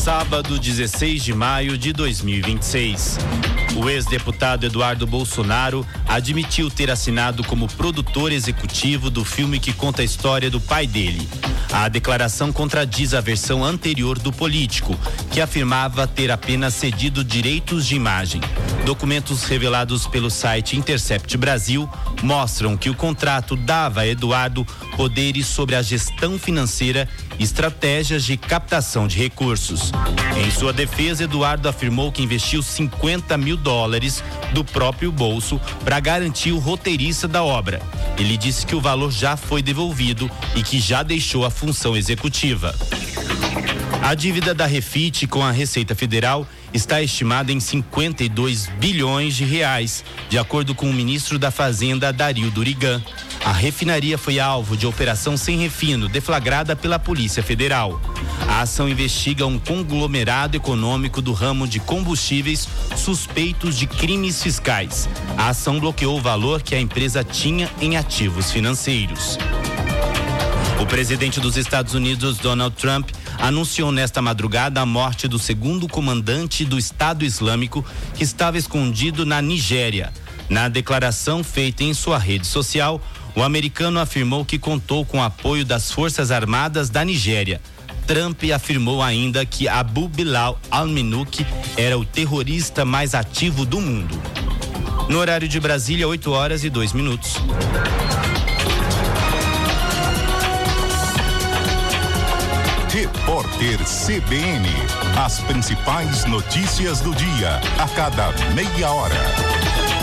Sábado, 16 de maio de 2026. O ex-deputado Eduardo Bolsonaro admitiu ter assinado como produtor executivo do filme que conta a história do pai dele. A declaração contradiz a versão anterior do político, que afirmava ter apenas cedido direitos de imagem. Documentos revelados pelo site Intercept Brasil mostram que o contrato dava a Eduardo poderes sobre a gestão financeira e estratégias de captação de recursos. Em sua defesa, Eduardo afirmou que investiu $50 mil do próprio bolso para garantir o roteirista da obra. Ele disse que o valor já foi devolvido e que já deixou a função executiva. A dívida da Refit com a Receita Federal está estimada em 52 bilhões de reais, de acordo com o ministro da Fazenda, Dario Durigan. A refinaria foi alvo de operação sem refino, deflagrada pela Polícia Federal. A ação investiga um conglomerado econômico do ramo de combustíveis suspeitos de crimes fiscais. A ação bloqueou o valor que a empresa tinha em ativos financeiros. O presidente dos Estados Unidos, Donald Trump, anunciou nesta madrugada a morte do segundo comandante do Estado Islâmico, que estava escondido na Nigéria. Na declaração feita em sua rede social, o americano afirmou que contou com o apoio das Forças Armadas da Nigéria. Trump afirmou ainda que Abu Bilal al-Minouki era o terrorista mais ativo do mundo. No horário de Brasília, 8h02. Repórter CBN. As principais notícias do dia, a cada meia hora.